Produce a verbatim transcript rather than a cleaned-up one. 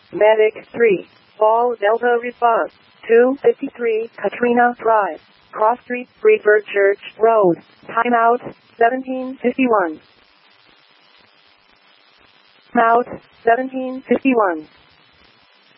Medic three. Ball Delta response. two fifty-three Katrina Drive. Cross Street, Freeford Church Road. Timeout, seventeen fifty-one. Timeout, seventeen fifty-one.